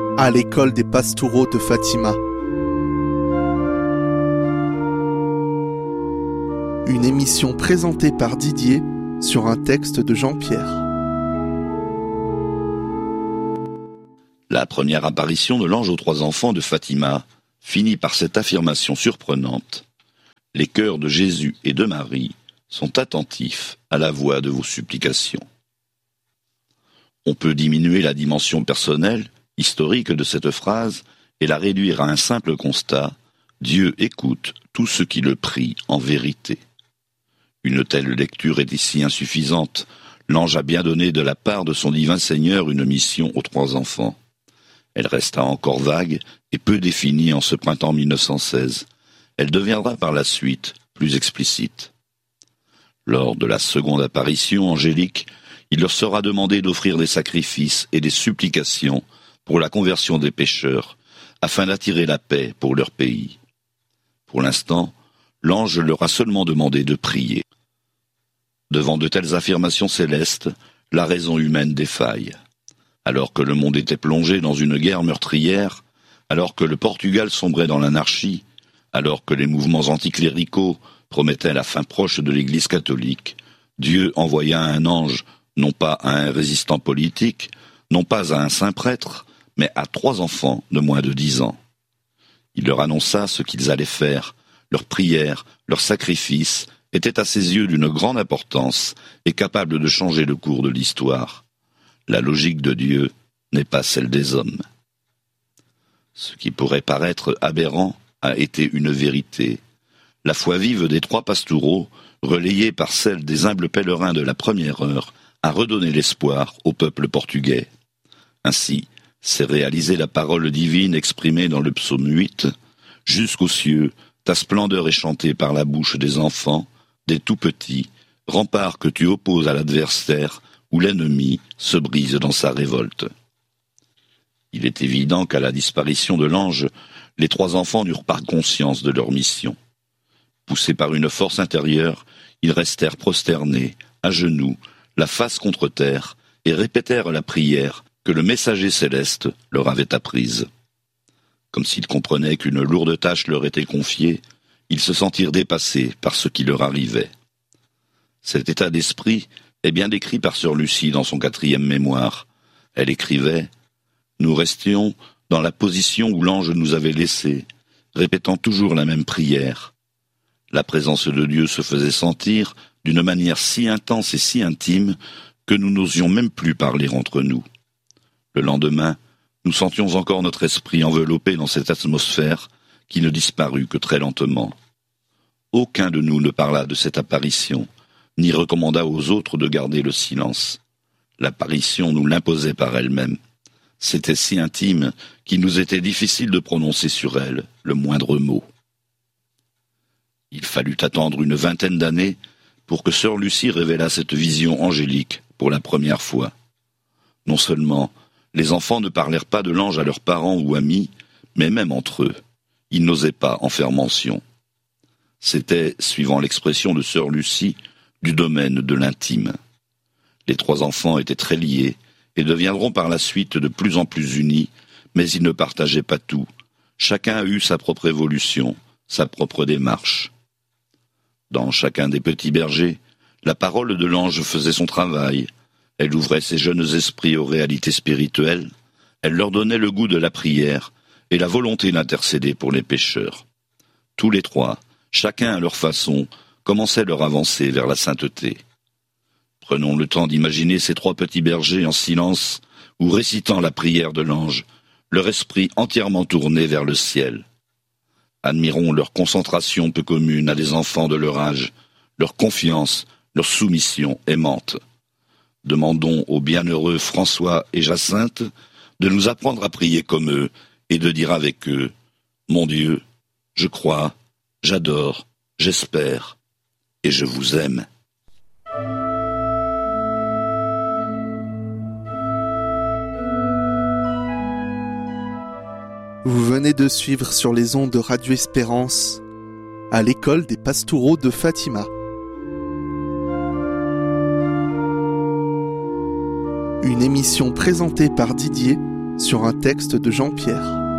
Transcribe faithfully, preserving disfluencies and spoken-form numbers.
à l'école des Pastoureaux de Fatima. Une émission présentée par Didier sur un texte de Jean-Pierre. La première apparition de l'ange aux trois enfants de Fatima finit par cette affirmation surprenante. Les cœurs de Jésus et de Marie sont attentifs à la voix de vos supplications. On peut diminuer la dimension personnelle, historique de cette phrase et la réduire à un simple constat. Dieu écoute tout ce qui le prie en vérité. Une telle lecture est ici insuffisante. L'ange a bien donné de la part de son divin Seigneur une mission aux trois enfants. Elle resta encore vague et peu définie en ce printemps mille neuf cent seize. Elle deviendra par la suite plus explicite. Lors de la seconde apparition angélique, il leur sera demandé d'offrir des sacrifices et des supplications pour la conversion des pécheurs, afin d'attirer la paix pour leur pays. Pour l'instant, l'ange leur a seulement demandé de prier. Devant de telles affirmations célestes, la raison humaine défaille. Alors que le monde était plongé dans une guerre meurtrière, alors que le Portugal sombrait dans l'anarchie, alors que les mouvements anticléricaux promettaient la fin proche de l'Église catholique, Dieu envoya un ange, non pas à un résistant politique, non pas à un saint prêtre, mais à trois enfants de moins de dix ans. Il leur annonça ce qu'ils allaient faire. Leurs prières, leurs sacrifices étaient à ses yeux d'une grande importance et capables de changer le cours de l'histoire. La logique de Dieu n'est pas celle des hommes. Ce qui pourrait paraître aberrant a été une vérité. La foi vive des trois pastoureaux, relayée par celle des humbles pèlerins de la première heure, a redonné l'espoir au peuple portugais. Ainsi, s'est réalisée la parole divine exprimée dans le psaume huit. « Jusqu'aux cieux, ta splendeur est chantée par la bouche des enfants, des tout-petits, rempart que tu opposes à l'adversaire, où l'ennemi se brise dans sa révolte. » Il est évident qu'à la disparition de l'ange, les trois enfants n'eurent pas conscience de leur mission. Poussés par une force intérieure, ils restèrent prosternés, à genoux, la face contre terre, et répétèrent la prière que le messager céleste leur avait apprise. Comme s'ils comprenaient qu'une lourde tâche leur était confiée, ils se sentirent dépassés par ce qui leur arrivait. Cet état d'esprit est bien décrit par sœur Lucie dans son quatrième mémoire. Elle écrivait « Nous restions dans la position où l'ange nous avait laissés, répétant toujours la même prière. La présence de Dieu se faisait sentir d'une manière si intense et si intime que nous n'osions même plus parler entre nous. Le lendemain, nous sentions encore notre esprit enveloppé dans cette atmosphère qui ne disparut que très lentement. Aucun de nous ne parla de cette apparition, ni recommanda aux autres de garder le silence. L'apparition nous l'imposait par elle-même. C'était si intime qu'il nous était difficile de prononcer sur elle le moindre mot. Il fallut attendre une vingtaine d'années pour que sœur Lucie révélât cette vision angélique pour la première fois. Non seulement les enfants ne parlèrent pas de l'ange à leurs parents ou amis, mais même entre eux, ils n'osaient pas en faire mention. C'était, suivant l'expression de sœur Lucie, du domaine de l'intime. Les trois enfants étaient très liés et deviendront par la suite de plus en plus unis, mais ils ne partageaient pas tout. Chacun a eu sa propre évolution, sa propre démarche. Dans chacun des petits bergers, la parole de l'ange faisait son travail. Elle ouvrait ses jeunes esprits aux réalités spirituelles, elle leur donnait le goût de la prière et la volonté d'intercéder pour les pécheurs. Tous les trois, chacun à leur façon, commençaient leur avancée vers la sainteté. Prenons le temps d'imaginer ces trois petits bergers en silence ou récitant la prière de l'ange, leur esprit entièrement tourné vers le ciel. Admirons leur concentration peu commune à des enfants de leur âge, leur confiance, leur soumission aimante. Demandons aux bienheureux François et Jacinthe de nous apprendre à prier comme eux et de dire avec eux « Mon Dieu, je crois, j'adore, j'espère et je vous aime. » Vous venez de suivre sur les ondes de Radio Espérance à l'école des Pastoureaux de Fatima. Une émission présentée par Didier sur un texte de Jean-Pierre.